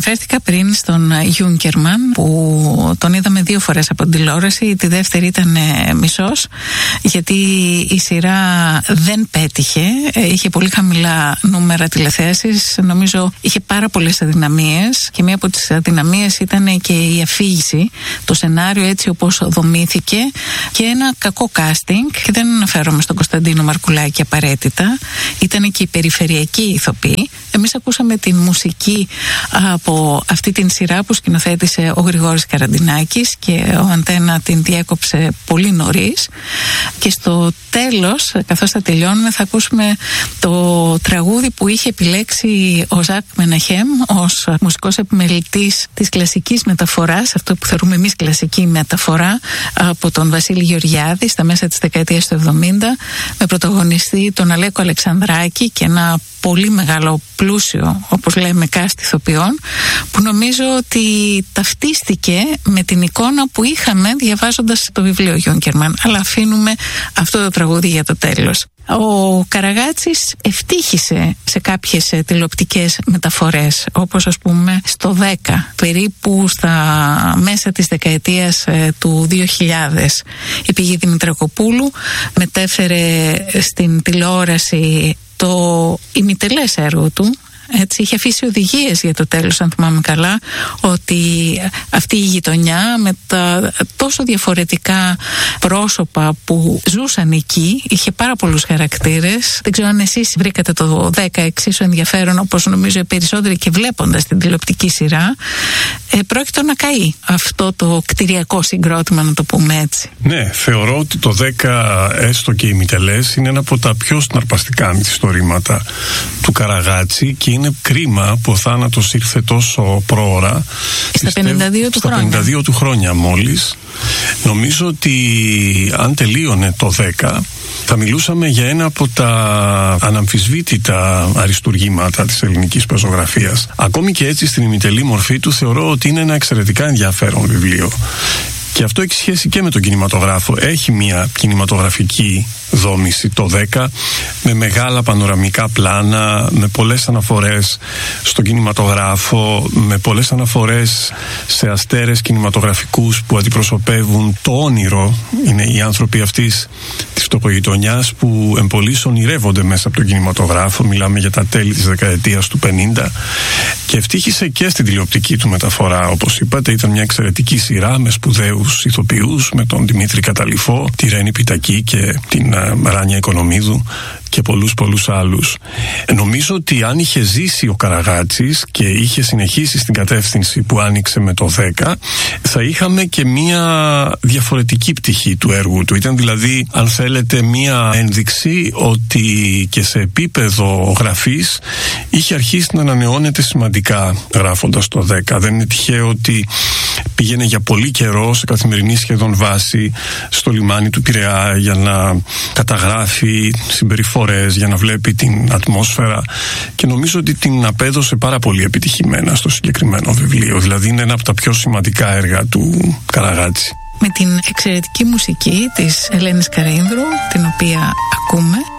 Αναφέρθηκα πριν στον Γιούνκερμαν που τον είδαμε 2 φορές από την τηλεόραση. Τη δεύτερη ήταν μισός, γιατί η σειρά δεν πέτυχε. Είχε πολύ χαμηλά νούμερα τηλεθέασης. Νομίζω είχε πάρα πολλές αδυναμίες και μία από τις αδυναμίες ήταν και η αφήγηση, το σενάριο έτσι όπως δομήθηκε και ένα κακό casting. Και δεν αναφέρομαι στον Κωνσταντίνο Μαρκουλάκη απαραίτητα. Ήταν και οι περιφερειακοί ηθοποιοί. Εμείς ακούσαμε την μουσική από αυτή την σειρά που σκηνοθέτησε ο Γρηγόρης Καραντινάκης και ο Αντένα την διέκοψε πολύ νωρίς. Και στο τέλος, καθώς θα τελειώνουμε, θα ακούσουμε το τραγούδι που είχε επιλέξει ο Ζακ Μεναχέμ ως μουσικός επιμελητής της κλασικής μεταφοράς, αυτό που θεωρούμε εμείς κλασική μεταφορά, από τον Βασίλη Γεωργιάδη στα μέσα της δεκαετίας του 70, με πρωταγωνιστή τον Αλέκο Αλεξανδράκη και ένα πολύ μεγάλο πλούσιο, όπως λέμε, cast ηθοποιών, που νομίζω ότι ταυτίστηκε με την εικόνα που είχαμε διαβάζοντας το βιβλίο Γιούνκερμαν. Αλλά αφήνουμε αυτό το τραγούδι για το τέλος. Ο Καραγάτσης ευτύχησε σε κάποιες τηλεοπτικές μεταφορές, όπως ας πούμε στο 10, περίπου στα μέσα της δεκαετίας του 2000. Η Πηγή Δημητρακοπούλου μετέφερε στην τηλεόραση το ημιτελές έργο του. Έτσι, είχε αφήσει οδηγίες για το τέλος, αν θυμάμαι καλά, ότι αυτή η γειτονιά με τα τόσο διαφορετικά πρόσωπα που ζούσαν εκεί είχε πάρα πολλούς χαρακτήρες. Δεν ξέρω αν εσείς βρήκατε το 10 εξίσου ενδιαφέρον, όπως νομίζω οι περισσότεροι, και βλέποντας την τηλεοπτική σειρά. Πρόκειται να καεί αυτό το κτηριακό συγκρότημα, να το πούμε έτσι. Ναι, θεωρώ ότι το 10, έστω και ημιτελές, είναι ένα από τα πιο συναρπαστικά μυθιστορήματα του Καραγάτση και είναι κρίμα που ο θάνατος ήρθε τόσο πρόωρα. Στα 52 του χρόνια. 52 του χρόνια μόλις. Νομίζω ότι αν τελείωνε το 10 θα μιλούσαμε για ένα από τα αναμφισβήτητα αριστουργήματα της ελληνικής πεζογραφίας. Ακόμη και έτσι στην ημιτελή μορφή του θεωρώ ότι είναι ένα εξαιρετικά ενδιαφέρον βιβλίο. Και αυτό έχει σχέση και με τον κινηματογράφο. Έχει μια κινηματογραφική δόμηση το 10, με μεγάλα πανοραμικά πλάνα, με πολλές αναφορές στον κινηματογράφο, με πολλές αναφορές σε αστέρες κινηματογραφικούς που αντιπροσωπεύουν το όνειρο. Είναι οι άνθρωποι αυτής της φτωχογειτονιάς που εμπολείς ονειρεύονται μέσα από τον κινηματογράφο. Μιλάμε για τα τέλη της δεκαετίας του 50 και ευτύχησε και στην τηλεοπτική του μεταφορά. Όπως είπατε, ήταν μια εξαιρετική σειρά με σπουδαίους ηθοποιούς, με τον Δημήτρη Καταλυφό, τη Ρένη Πιτακή και την Ράνια Οικονομίδου και πολλούς άλλους. Νομίζω ότι αν είχε ζήσει ο Καραγάτσης και είχε συνεχίσει στην κατεύθυνση που άνοιξε με το 10, θα είχαμε και μία διαφορετική πτυχή του έργου του. Ήταν δηλαδή, αν θέλετε, μία ένδειξη ότι και σε επίπεδο γραφής είχε αρχίσει να ανανεώνεται σημαντικά γράφοντας το 10. Δεν είναι τυχαίο ότι πήγαινε για πολύ καιρό σε καθημερινή σχεδόν βάση στο λιμάνι του Πειραιά για να καταγράφει συμπεριφορές, για να βλέπει την ατμόσφαιρα, και νομίζω ότι την απέδωσε πάρα πολύ επιτυχημένα στο συγκεκριμένο βιβλίο. Δηλαδή είναι ένα από τα πιο σημαντικά έργα του Καραγάτση. Με την εξαιρετική μουσική της Ελένης Καρίνδρου, την οποία ακούμε.